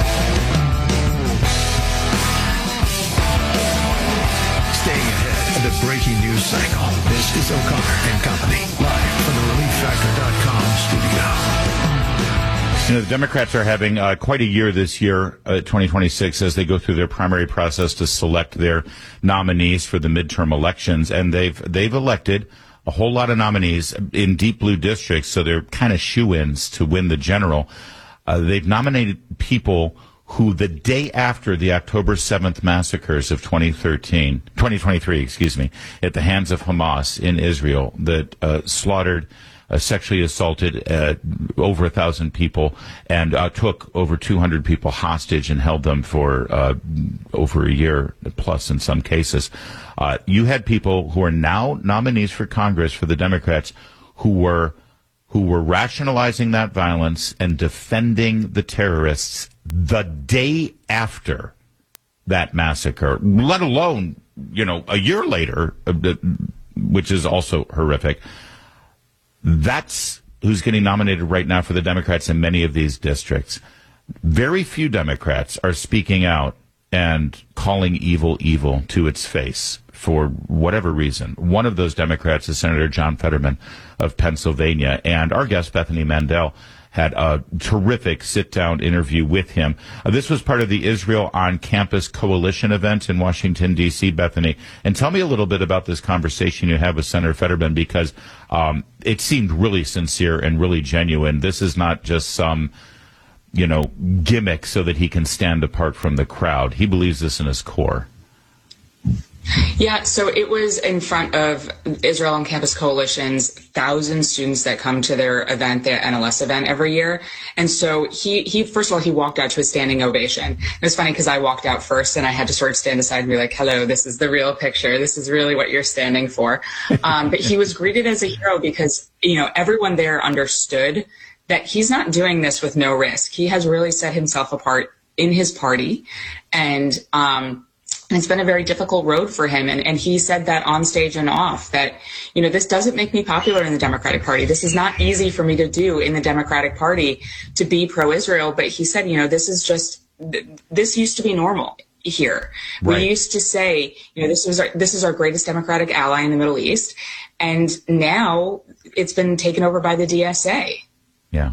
Staying ahead of the breaking news cycle. This is O'Connor and Company, live from the ReliefFactor.com studio. You know, the Democrats are having quite a year this year, 2026, as they go through their primary process to select their nominees for the midterm elections, and they've elected a whole lot of nominees in deep blue districts, so they're kind of shoo-ins to win the general. They've nominated people who, the day after the October 7th massacres of 2023, at the hands of Hamas in Israel, that slaughtered, sexually assaulted over 1,000 people and took over 200 people hostage and held them for over a year plus in some cases. You had people who are now nominees for Congress for the Democrats who were rationalizing that violence and defending the terrorists the day after that massacre, let alone, a year later, which is also horrific. That's who's getting nominated right now for the Democrats in many of these districts. Very few Democrats are speaking out and calling evil evil to its face for whatever reason. One of those Democrats is Senator John Fetterman of Pennsylvania, and our guest Bethany Mandel had a terrific sit-down interview with him. This was part of the Israel on Campus Coalition event in Washington, D.C., Bethany. And tell me a little bit about this conversation you had with Senator Fetterman, because it seemed really sincere and really genuine. This is not just some, gimmick so that he can stand apart from the crowd. He believes this in his core. Yeah, so it was in front of Israel on Campus Coalition's 1,000 students that come to their event, their NLS event every year. And so he first of all, he walked out to a standing ovation. It was funny because I walked out first and I had to sort of stand aside and be like, hello, this is the real picture. This is really what you're standing for. But he was greeted as a hero because, everyone there understood that he's not doing this with no risk. He has really set himself apart in his party, and it's been a very difficult road for him. And he said that on stage and off that, this doesn't make me popular in the Democratic Party. This is not easy for me to do in the Democratic Party to be pro-Israel. But he said, this used to be normal here. Right. We used to say, this is our greatest Democratic ally in the Middle East. And now it's been taken over by the DSA. Yeah.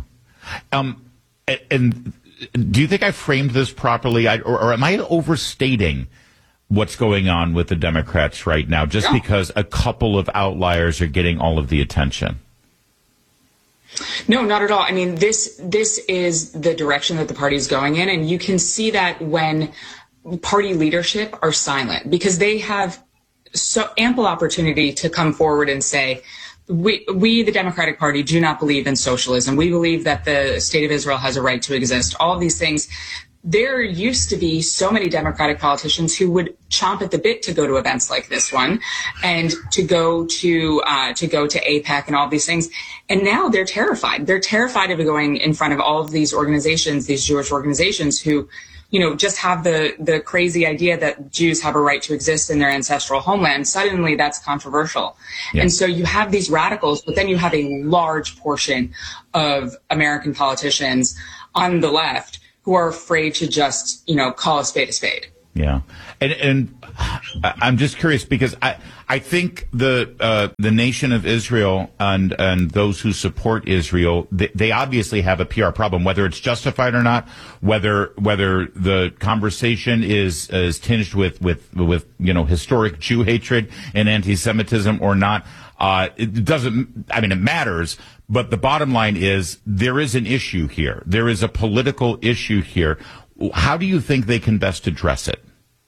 And do you think I framed this properly, or am I overstating what's going on with the Democrats right now, just because a couple of outliers are getting all of the attention? No, not at all. I mean, this is the direction that the party is going in, and you can see that when party leadership are silent, because they have so ample opportunity to come forward and say, we, the Democratic Party, do not believe in socialism. We believe that the state of Israel has a right to exist. All of these things. There used to be so many Democratic politicians who would chomp at the bit to go to events like this one, and to go to AIPAC and all of these things. And now they're terrified. They're terrified of going in front of all of these organizations, these Jewish organizations who, just have the crazy idea that Jews have a right to exist in their ancestral homeland. Suddenly that's controversial. Yeah. And so you have these radicals, but then you have a large portion of American politicians on the left who are afraid to just, call a spade a spade. Yeah. And I'm just curious, because I think the nation of Israel and those who support Israel, they obviously have a PR problem, whether it's justified or not, whether the conversation is tinged with historic Jew hatred and anti-Semitism or not. It doesn't, it matters, but the bottom line is there is an issue here. There is a political issue here. How do you think they can best address it?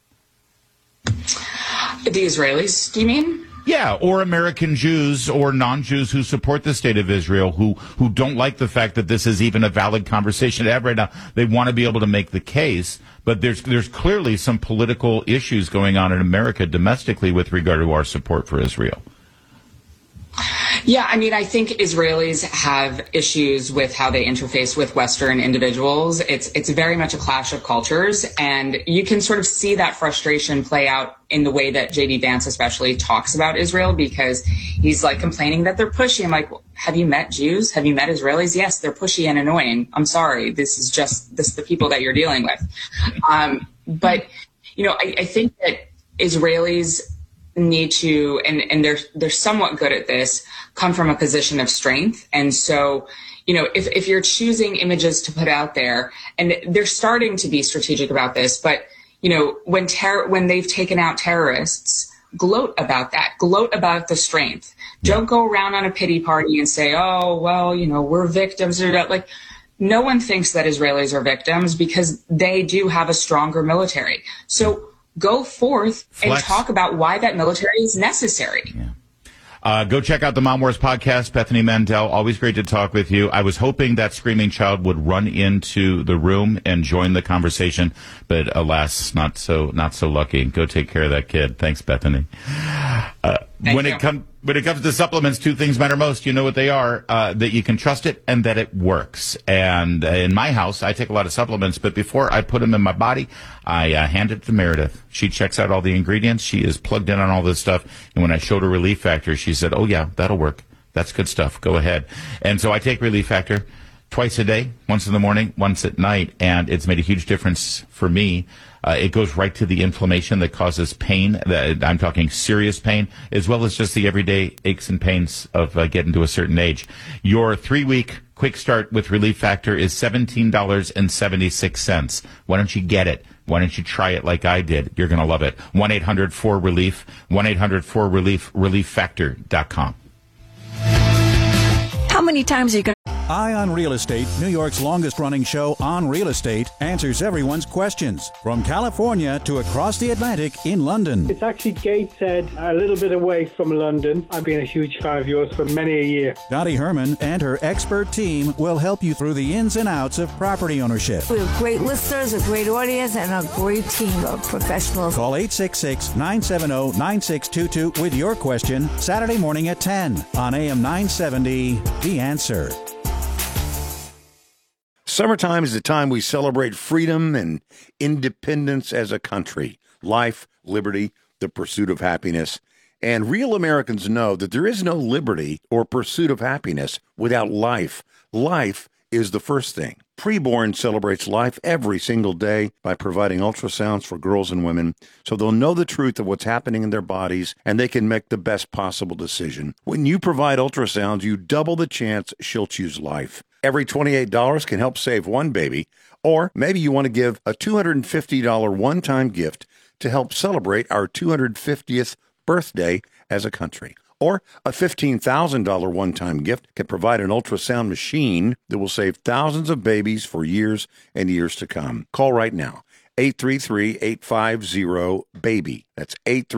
The Israelis, do you mean? Yeah, or American Jews or non-Jews who support the state of Israel, who don't like the fact that this is even a valid conversation to have right now. They want to be able to make the case, but there's clearly some political issues going on in America domestically with regard to our support for Israel. Yeah, I think Israelis have issues with how they interface with Western individuals. It's very much a clash of cultures, and you can sort of see that frustration play out in the way that J.D. Vance especially talks about Israel, because he's like complaining that they're pushy. I'm like, well, have you met Jews? Have you met Israelis? Yes, they're pushy and annoying. I'm sorry. This is the people that you're dealing with. But, I think that Israelis need to, and they're somewhat good at this, come from a position of strength. And so, if you're choosing images to put out there, and they're starting to be strategic about this, but, when they've taken out terrorists, gloat about that, gloat about the strength. Don't go around on a pity party and say, oh, well, we're victims. Like, no one thinks that Israelis are victims because they do have a stronger military. So go forth and talk about why that military is necessary. Yeah. Go check out the Mom Wars podcast. Bethany Mandel, always great to talk with you. I was hoping that screaming child would run into the room and join the conversation, but alas, not so lucky. Go take care of that kid. Thanks, Bethany. When it comes to supplements, two things matter most. You know what they are, that you can trust it and that it works. And in my house, I take a lot of supplements, but before I put them in my body, I hand it to Meredith. She checks out all the ingredients. She is plugged in on all this stuff. And when I showed her Relief Factor, she said, oh, yeah, that'll work. That's good stuff. Go ahead. And so I take Relief Factor twice a day, once in the morning, once at night, and it's made a huge difference for me. It goes right to the inflammation that causes pain. I'm talking serious pain, as well as just the everyday aches and pains of getting to a certain age. Your 3-week quick start with Relief Factor is $17.76. Why don't you get it? Why don't you try it like I did? You're going to love it. 1-800-4RELIEF, 1-800-4RELIEF, ReliefFactor.com. How many times are you going to... Eye on Real Estate, New York's longest-running show on real estate, answers everyone's questions. From California to across the Atlantic in London. It's actually Gateshead, a little bit away from London. I've been a huge fan of yours for many a year. Dottie Herman and her expert team will help you through the ins and outs of property ownership. We have great listeners, a great audience, and a great team of professionals. Call 866-970-9622 with your question Saturday morning at 10 on AM 970, The Answer. Summertime is the time we celebrate freedom and independence as a country. Life, liberty, the pursuit of happiness. And real Americans know that there is no liberty or pursuit of happiness without life. Life is the first thing. Preborn celebrates life every single day by providing ultrasounds for girls and women so they'll know the truth of what's happening in their bodies and they can make the best possible decision. When you provide ultrasounds, you double the chance she'll choose life. Every $28 can help save one baby, or maybe you want to give a $250 one-time gift to help celebrate our 250th birthday as a country. Or a $15,000 one-time gift can provide an ultrasound machine that will save thousands of babies for years and years to come. Call right now. 833-850-BABY. That's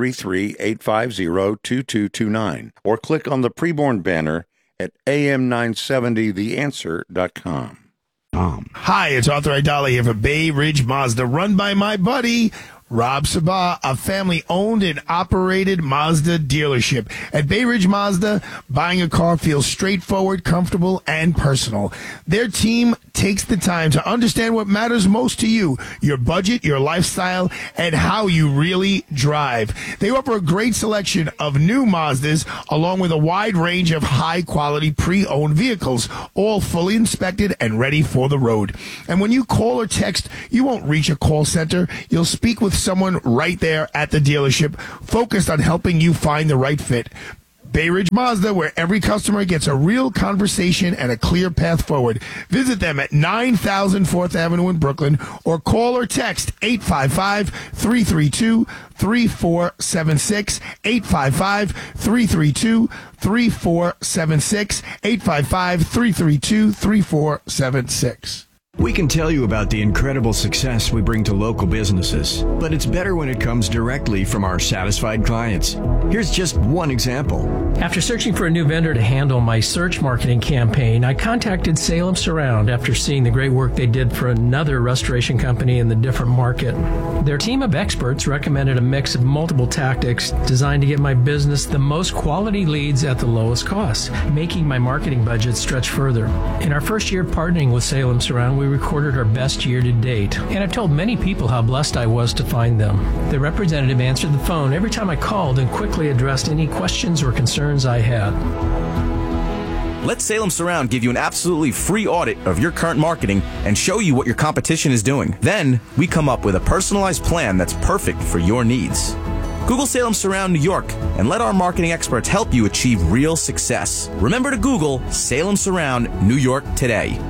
833-850-2229. Or click on the Preborn banner at am970theanswer.com. Hi, it's Arthur Aidala here for Bay Ridge Mazda, run by my buddy Rob Sabah, a family-owned and operated Mazda dealership. At Bay Ridge Mazda, buying a car feels straightforward, comfortable, and personal. Their team takes the time to understand what matters most to you, your budget, your lifestyle, and how you really drive. They offer a great selection of new Mazdas, along with a wide range of high-quality pre-owned vehicles, all fully inspected and ready for the road. And when you call or text, you won't reach a call center. You'll speak with someone right there at the dealership, focused on helping you find the right fit. Bay Ridge Mazda, where every customer gets a real conversation and a clear path forward. Visit them at 9000 4th Avenue in Brooklyn, or call or text 855-332-3476, 855-332-3476, 855-332-3476. We can tell you about the incredible success we bring to local businesses, but it's better when it comes directly from our satisfied clients. Here's just one example. After searching for a new vendor to handle my search marketing campaign, I contacted Salem Surround after seeing the great work they did for another restoration company in the different market. Their team of experts recommended a mix of multiple tactics designed to get my business the most quality leads at the lowest cost, making my marketing budget stretch further. In our first year partnering with Salem Surround, we recorded our best year to date, and I've told many people how blessed I was to find them. The representative answered the phone every time I called and quickly addressed any questions or concerns I had. Let Salem Surround give you an absolutely free audit of your current marketing and show you what your competition is doing. Then, we come up with a personalized plan that's perfect for your needs. Google Salem Surround New York and let our marketing experts help you achieve real success. Remember to Google Salem Surround New York today.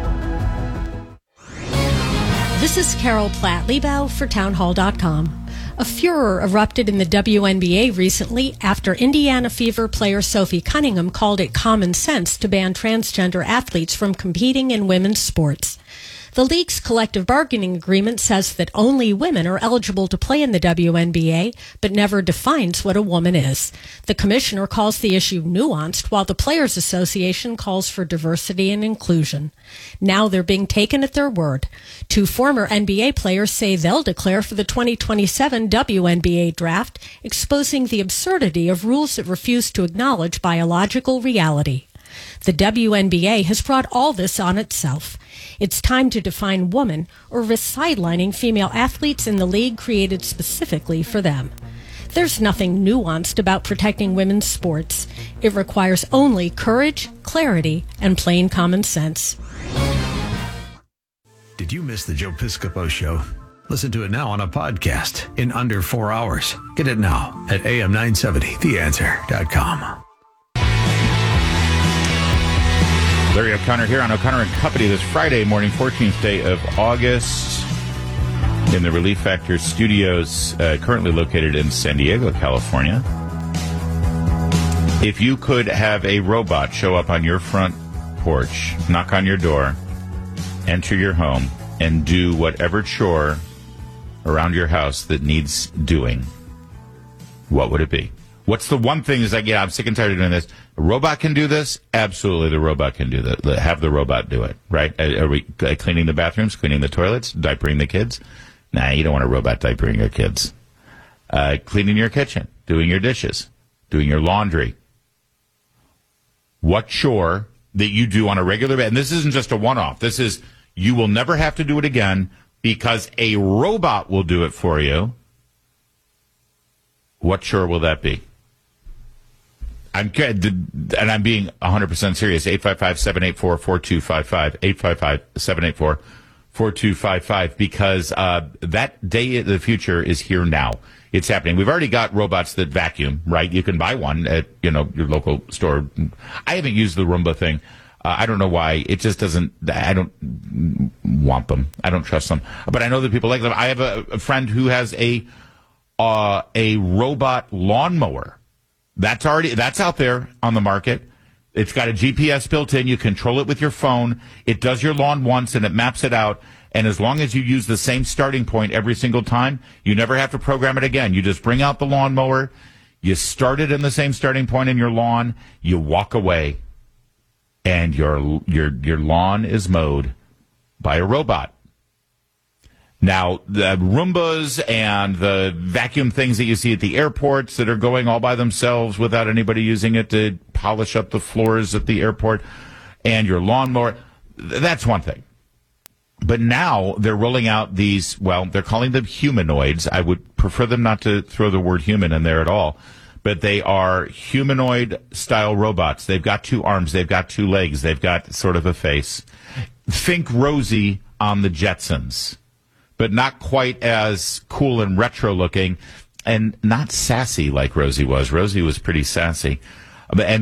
This is Carol Platt-Liebau for townhall.com. A furor erupted in the WNBA recently after Indiana Fever player Sophie Cunningham called it common sense to ban transgender athletes from competing in women's sports. The league's collective bargaining agreement says that only women are eligible to play in the WNBA, but never defines what a woman is. The commissioner calls the issue nuanced, while the Players Association calls for diversity and inclusion. Now they're being taken at their word. Two former NBA players say they'll declare for the 2027 WNBA draft, exposing the absurdity of rules that refuse to acknowledge biological reality. The WNBA has brought all this on itself. It's time to define woman or risk sidelining female athletes in the league created specifically for them. There's nothing nuanced about protecting women's sports. It requires only courage, clarity, and plain common sense. Did you miss the Joe Piscopo Show? Listen to it now on a podcast in under 4 hours. Get it now at am970theanswer.com. Larry O'Connor here on O'Connor & Company this Friday morning, 14th day of August, in the Relief Factor studios, currently located in San Diego, California. If you could have a robot show up on your front porch, knock on your door, enter your home, and do whatever chore around your house that needs doing, what would it be? What's the one thing is like, yeah, I'm sick and tired of doing this. A robot can do this? Absolutely, the robot can do that. Have the robot do it, right? Are we cleaning the bathrooms, cleaning the toilets, diapering the kids? Nah, you don't want a robot diapering your kids. Cleaning your kitchen, doing your dishes, doing your laundry. What chore that you do on a regular basis, and this isn't just a one-off. This is, you will never have to do it again because a robot will do it for you. What chore will that be? I'm good, and I'm being 100% serious. 855-784-4255. 855-784-4255, because that day of the future is here now. It's happening. We've already got robots that vacuum, right? You can buy one at, your local store. I haven't used the Roomba thing. I don't know why. It just doesn't, I don't want them. I don't trust them. But I know that people like them. I have a friend who has a robot lawnmower. That's out there on the market. It's got a GPS built in. You control it with your phone. It does your lawn once and it maps it out. And as long as you use the same starting point every single time, you never have to program it again. You just bring out the lawnmower, you start it in the same starting point in your lawn, you walk away, and your lawn is mowed by a robot. Now, the Roombas and the vacuum things that you see at the airports that are going all by themselves without anybody using it to polish up the floors at the airport, and your lawnmower, that's one thing. But now they're rolling out these, they're calling them humanoids. I would prefer them not to throw the word human in there at all. But they are humanoid-style robots. They've got 2 arms. They've got 2 legs. They've got sort of a face. Think Rosie on the Jetsons, but not quite as cool and retro-looking and not sassy like Rosie was. Rosie was pretty sassy. And